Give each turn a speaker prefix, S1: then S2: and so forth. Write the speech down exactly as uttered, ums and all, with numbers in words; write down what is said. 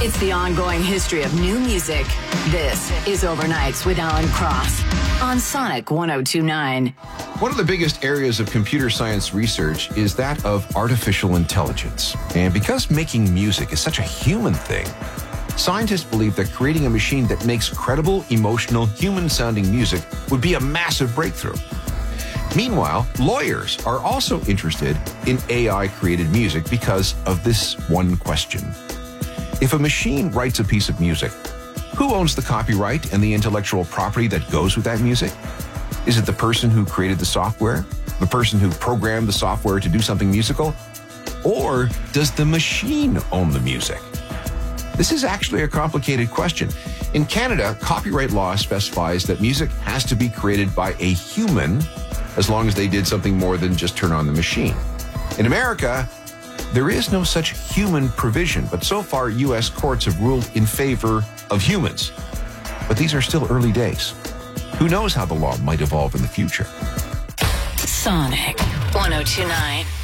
S1: It's the ongoing history of new music. This is Overnights with Alan Cross on Sonic one oh two point nine.
S2: One of the biggest areas of computer science research is that of artificial intelligence. And because making music is such a human thing, scientists believe that creating a machine that makes credible, emotional, human-sounding music would be a massive breakthrough. Meanwhile, lawyers are also interested in A I-created music because of this one question. If a machine writes a piece of music, who owns the copyright and the intellectual property that goes with that music? Is it the person who created the software? The person who programmed the software to do something musical? Or does the machine own the music? This is actually a complicated question. In Canada, copyright law specifies that music has to be created by a human as long as they did something more than just turn on the machine. In America, there is no such human provision, but so far U S courts have ruled in favor of humans. But these are still early days. Who knows how the law might evolve in the future?
S1: Sonic one oh two point nine.